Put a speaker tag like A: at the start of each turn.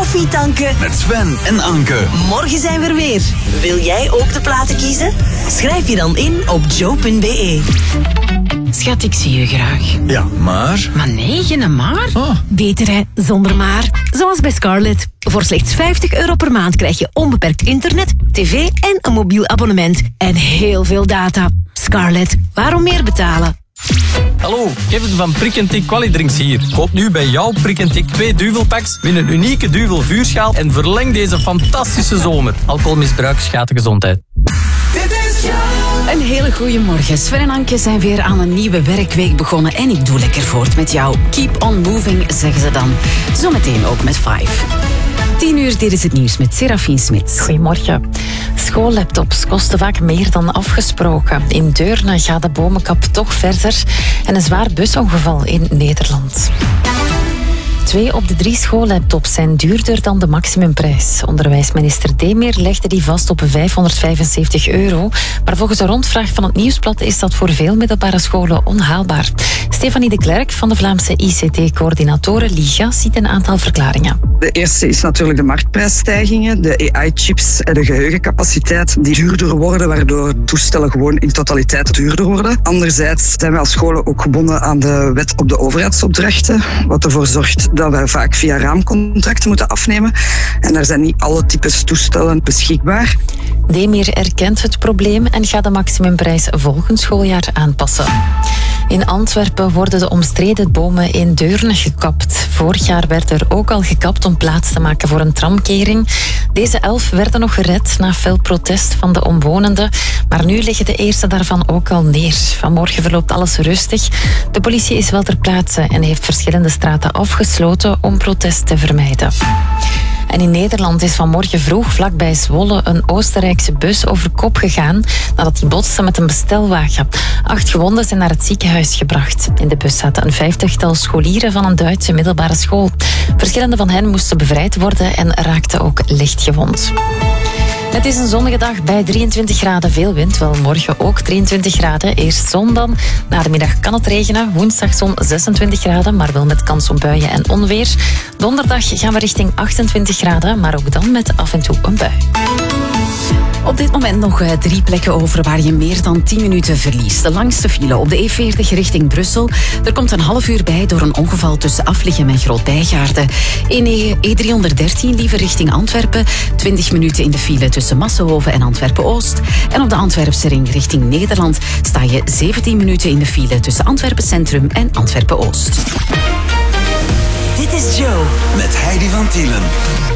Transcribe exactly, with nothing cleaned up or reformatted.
A: koffie tanken
B: met Sven en Anke.
A: Morgen zijn we er weer. Wil jij ook de platen kiezen? Schrijf je dan in op joe punt be.
C: Schat, ik zie je graag.
B: Ja, maar...
C: Maar nee, geen maar.
B: Oh.
D: Beter hè, zonder maar. Zoals bij Scarlett. Voor slechts vijftig euro per maand krijg je onbeperkt internet, tv en een mobiel abonnement. En heel veel data. Scarlett, waarom meer betalen?
E: Hallo, Kevin van Prik en Tik Qualidrinks hier. Koop nu bij jouw Prik en Tik twee duvelpacks, win een unieke duvel vuurschaal en verleng deze fantastische zomer. Alcoholmisbruik schaadt de gezondheid.
C: Een hele goede morgen. Sven en Anke zijn weer aan een nieuwe werkweek begonnen en ik doe lekker voort met jou. Keep on moving, zeggen ze dan. Zometeen ook met Five. Tien uur, dit is het nieuws met Serafien Smits.
F: Goedemorgen. Schoollaptops kosten vaak meer dan afgesproken. In Deurne gaat de bomenkap toch verder en een zwaar busongeval in Nederland. Twee op de drie schoollaptops zijn duurder dan de maximumprijs. Onderwijsminister Demeer legde die vast op vijfhonderdvijfenzeventig euro. Maar volgens een rondvraag van het Nieuwsblad is dat voor veel middelbare scholen onhaalbaar. Stefanie de Klerk van de Vlaamse I C T-coördinatoren Liga ziet een aantal verklaringen.
G: De eerste is natuurlijk de marktprijsstijgingen, de A I-chips en de geheugencapaciteit die duurder worden, waardoor toestellen gewoon in totaliteit duurder worden. Anderzijds zijn wij als scholen ook gebonden aan de wet op de overheidsopdrachten, wat ervoor zorgt dat wij vaak via raamcontracten moeten afnemen. En daar zijn niet alle types toestellen beschikbaar.
F: Demeer erkent het probleem en gaat de maximumprijs volgend schooljaar aanpassen. In Antwerpen worden de omstreden bomen in Deurne gekapt. Vorig jaar werd er ook al gekapt om plaats te maken voor een tramkering. Deze elf werden nog gered na fel protest van de omwonenden. Maar nu liggen de eerste daarvan ook al neer. Vanmorgen verloopt alles rustig. De politie is wel ter plaatse en heeft verschillende straten afgesloten om protest te vermijden. En in Nederland is vanmorgen vroeg vlakbij Zwolle een Oostenrijkse bus over kop gegaan nadat die botste met een bestelwagen. Acht gewonden zijn naar het ziekenhuis gebracht. In de bus zaten een vijftigtal scholieren van een Duitse middelbare school. Verschillende van hen moesten bevrijd worden en raakten ook licht gewond. Het is een zonnige dag bij drieëntwintig graden, veel wind. Wel morgen ook drieëntwintig graden. Eerst zon dan. Na de middag kan het regenen. Woensdag zon zesentwintig graden, maar wel met kans op buien en onweer. Donderdag gaan we richting achtentwintig graden, maar ook dan met af en toe een bui.
C: Op dit moment nog drie plekken over waar je meer dan tien minuten verliest. De langste file op de E veertig richting Brussel. Er komt een half uur bij door een ongeval tussen Aflichem en Groot-Bijgaarden. In E driehonderddertien liever richting Antwerpen. twintig minuten in de file tussen Massenhoven en Antwerpen-Oost. En op de Antwerpse ring richting Nederland sta je zeventien minuten in de file tussen Antwerpen Centrum en Antwerpen-Oost.
A: Dit is Joe
B: Met Heidi van Tielen.